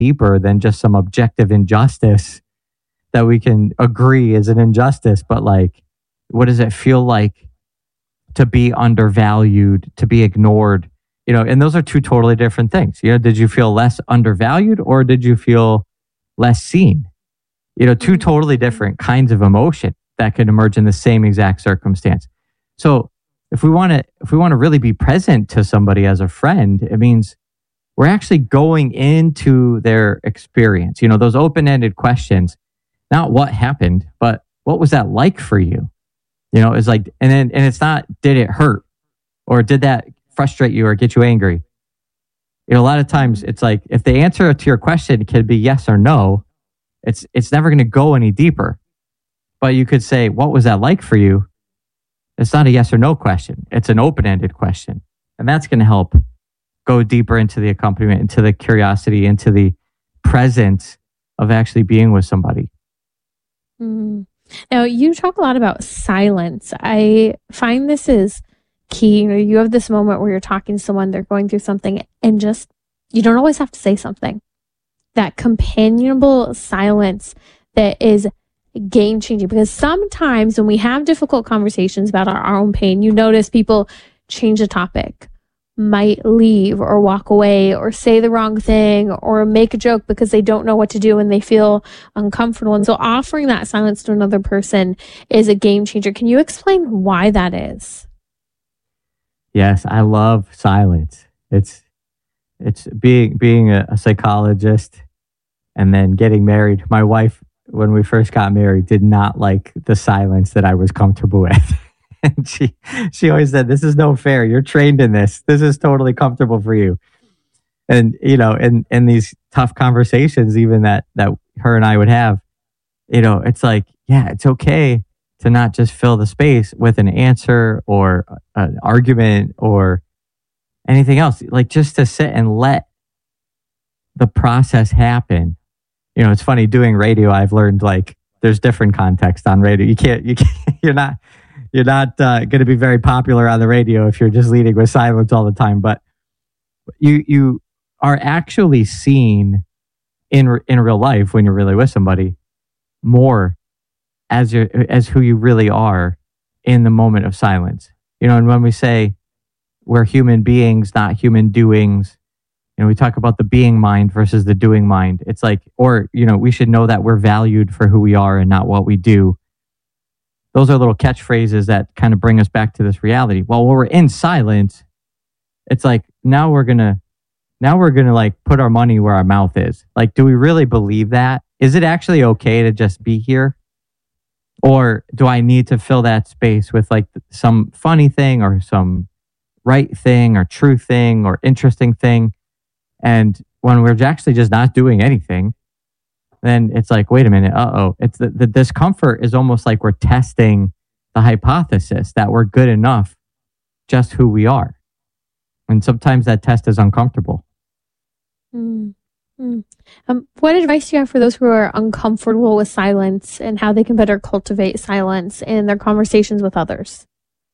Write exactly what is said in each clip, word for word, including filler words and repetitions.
deeper than just some objective injustice that we can agree is an injustice, but like, what does it feel like to be undervalued, to be ignored? You know, and those are two totally different things. You know, did you feel less undervalued or did you feel less seen? You know, two totally different kinds of emotion that can emerge in the same exact circumstance. So if we want to, if we want to really be present to somebody as a friend, it means we're actually going into their experience. You know, those open-ended questions, not what happened, but what was that like for you? You know, it's like, and then, and it's not, did it hurt or did that frustrate you or get you angry? You know, a lot of times it's like, if the answer to your question can be yes or no, it's, it's never going to go any deeper. But you could say, what was that like for you? It's not a yes or no question. It's an open-ended question. And that's going to help go deeper into the accompaniment, into the curiosity, into the presence of actually being with somebody. Mm. Now, you talk a lot about silence. I find this is key. You know, you have this moment where you're talking to someone, they're going through something, and just, you don't always have to say something. That companionable silence that is game changing, because sometimes when we have difficult conversations about our, our own pain, you notice people change the topic, might leave or walk away or say the wrong thing or make a joke because they don't know what to do and they feel uncomfortable. And so offering that silence to another person is a game changer. Can you explain why that is? Yes, I love silence. It's it's being being a, a psychologist and then getting married. My wife, when we first got married, did not like the silence that I was comfortable with. And she she always said, this is no fair. You're trained in this. This is totally comfortable for you. And, you know, in, in these tough conversations, even that, that her and I would have, you know, it's like, yeah, it's okay to not just fill the space with an answer or an argument or anything else. Like just to sit and let the process happen. You know, it's funny doing radio. I've learned like there's different context on radio. You can't, you can't, you're not, you're not uh, going to be very popular on the radio if you're just leading with silence all the time. But you, you are actually seen in, in real life when you're really with somebody more as you as who you really are in the moment of silence. You know, and when we say we're human beings, not human doings, you know, we talk about the being mind versus the doing mind. It's like, or, you know, we should know that we're valued for who we are and not what we do. Those are little catchphrases that kind of bring us back to this reality. Well, when we're in silence, it's like, now we're going to, now we're going to like put our money where our mouth is. Like, do we really believe that? Is it actually okay to just be here? Or do I need to fill that space with like some funny thing or some right thing or true thing or interesting thing? And when we're actually just not doing anything, then it's like, wait a minute, uh-oh. It's the, the discomfort is almost like we're testing the hypothesis that we're good enough just who we are. And sometimes that test is uncomfortable. Mm. Mm. Um, what advice do you have for those who are uncomfortable with silence and how they can better cultivate silence in their conversations with others?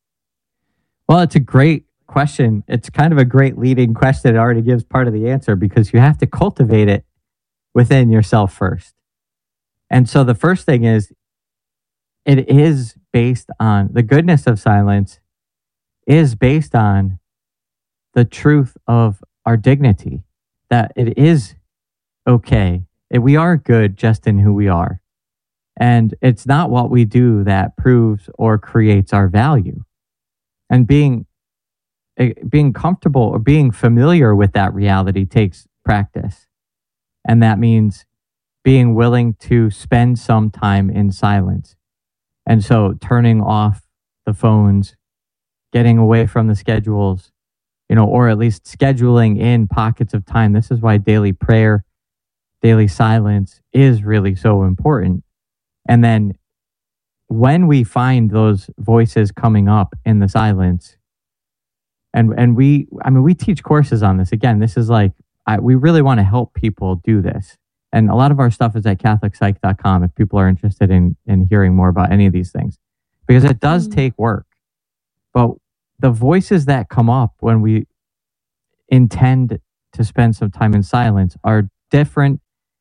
Well, it's a great question. It's kind of a great leading question. It already gives part of the answer because you have to cultivate it within yourself first. And so the first thing is, it is based on the goodness of silence is based on the truth of our dignity, that it is okay. We are good just in who we are. And it's not what we do that proves or creates our value. And being being comfortable or being familiar with that reality takes practice. And that means being willing to spend some time in silence. And so turning off the phones, getting away from the schedules, you know, or at least scheduling in pockets of time. This is why daily prayer, daily silence is really so important. And then when we find those voices coming up in the silence, and and we, I mean, we teach courses on this. Again, this is like, I, we really want to help people do this. And a lot of our stuff is at catholic psych dot com if people are interested in, in hearing more about any of these things. Because it does take work. But the voices that come up when we intend to spend some time in silence are different,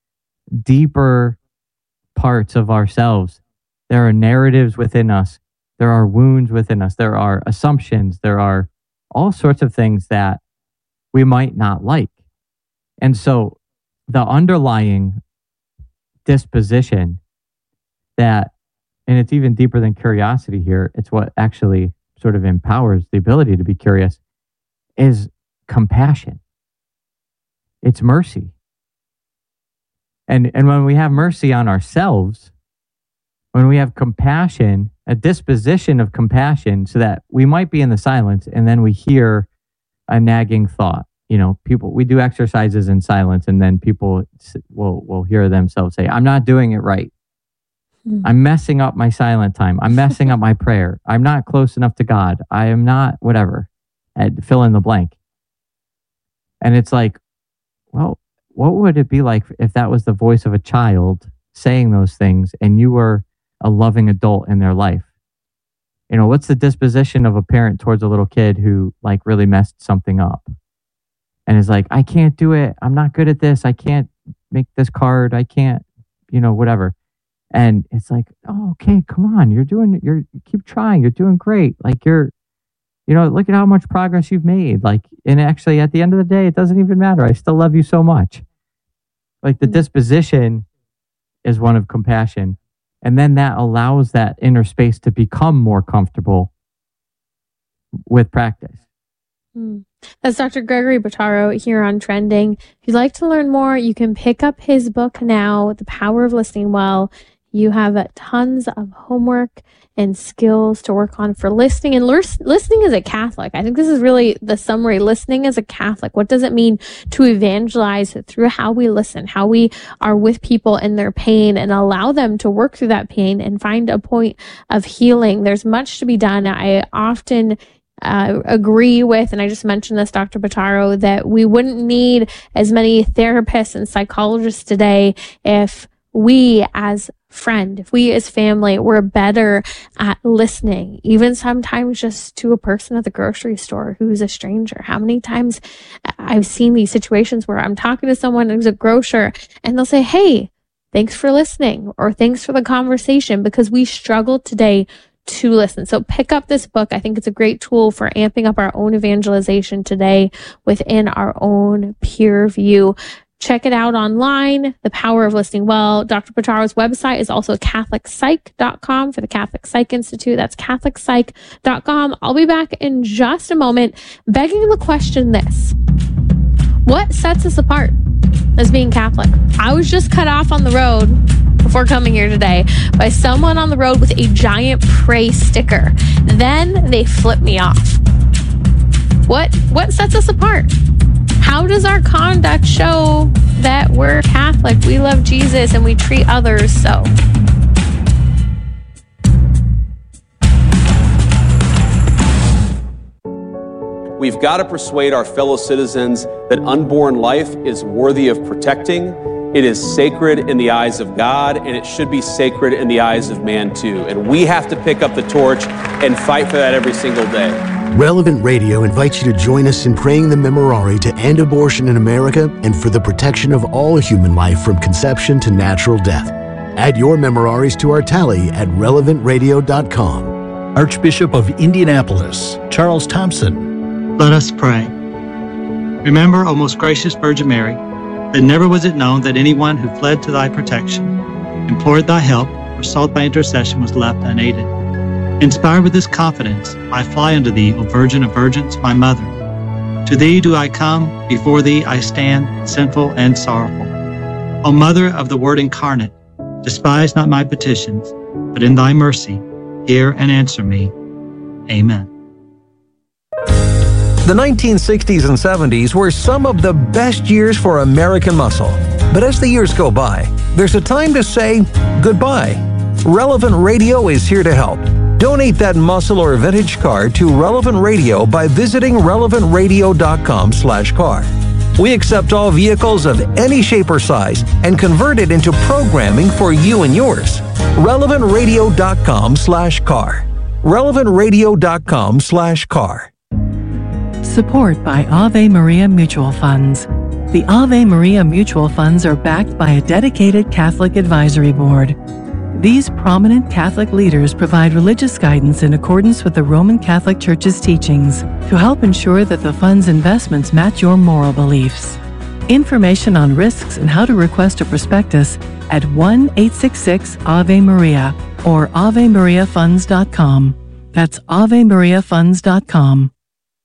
deeper parts of ourselves. There are narratives within us. There are wounds within us. There are assumptions. There are all sorts of things that we might not like. And so the underlying disposition that, and it's even deeper than curiosity here, it's what actually sort of empowers the ability to be curious, is compassion. It's mercy. And, and when we have mercy on ourselves, when we have compassion, a disposition of compassion, so that we might be in the silence and then we hear a nagging thought. You know, people, we do exercises in silence and then people will, will hear themselves say, I'm not doing it right. Mm. I'm messing up my silent time. I'm messing up my prayer. I'm not close enough to God. I am not whatever. And fill in the blank. And it's like, well, what would it be like if that was the voice of a child saying those things and you were a loving adult in their life? You know, what's the disposition of a parent towards a little kid who like really messed something up and is like, I can't do it. I'm not good at this. I can't make this card. I can't, you know, whatever. And it's like, oh, okay, come on. You're doing, you're, you keep trying. You're doing great. Like you're, you know, look at how much progress you've made. Like, and actually at the end of the day, it doesn't even matter. I still love you so much. Like the disposition is one of compassion. And then that allows that inner space to become more comfortable with practice. Mm. That's Doctor Gregory Bottaro here on Trending. If you'd like to learn more, you can pick up his book now, The Power of Listening Well. You have uh, tons of homework and skills to work on for listening. And l- listening as a Catholic, I think this is really the summary. Listening as a Catholic, what does it mean to evangelize through how we listen, how we are with people in their pain and allow them to work through that pain and find a point of healing? There's much to be done. I often Uh, agree with, and I just mentioned this, Doctor Bottaro, that we wouldn't need as many therapists and psychologists today if we as friend, if we as family were better at listening, even sometimes just to a person at the grocery store who's a stranger. How many times I've seen these situations where I'm talking to someone who's a grocer and they'll say, hey, thanks for listening, or thanks for the conversation, because we struggle today to listen. So pick up this book. I think it's a great tool for amping up our own evangelization today within our own peer view. Check it out online, The Power of Listening Well. Doctor Bottaro's website is also catholic psych dot com for the Catholic Psych Institute. That's catholic psych dot com. I'll be back in just a moment, begging the question this: what sets us apart as being Catholic? I was just cut off on the road before coming here today by someone on the road with a giant pray sticker. Then they flipped me off. What what sets us apart? How does our conduct show that we're Catholic, we love Jesus, and we treat others so? We've got to persuade our fellow citizens that unborn life is worthy of protecting. It is sacred in the eyes of God, and it should be sacred in the eyes of man too. And we have to pick up the torch and fight for that every single day. Relevant Radio invites you to join us in praying the Memorare to end abortion in America and for the protection of all human life from conception to natural death. Add your Memoraries to our tally at relevant radio dot com. Archbishop of Indianapolis, Charles Thompson. Let us pray. Remember, O most gracious Virgin Mary, that never was it known that anyone who fled to thy protection, implored thy help, or sought thy intercession was left unaided. Inspired with this confidence, I fly unto thee, O Virgin of Virgins, my Mother. To thee do I come, before thee I stand, sinful and sorrowful. O Mother of the Word incarnate, despise not my petitions, but in thy mercy hear and answer me. Amen. The nineteen sixties and seventies were some of the best years for American muscle. But as the years go by, there's a time to say goodbye. Relevant Radio is here to help. Donate that muscle or vintage car to Relevant Radio by visiting relevant radio dot com slash car. We accept all vehicles of any shape or size and convert it into programming for you and yours. relevant radio dot com slash car. relevant radio dot com slash car. Support by Ave Maria Mutual Funds. The Ave Maria Mutual Funds are backed by a dedicated Catholic advisory board. These prominent Catholic leaders provide religious guidance in accordance with the Roman Catholic Church's teachings to help ensure that the fund's investments match your moral beliefs. Information on risks and how to request a prospectus at one eight six six Ave Maria or ave maria funds dot com. That's ave maria funds dot com.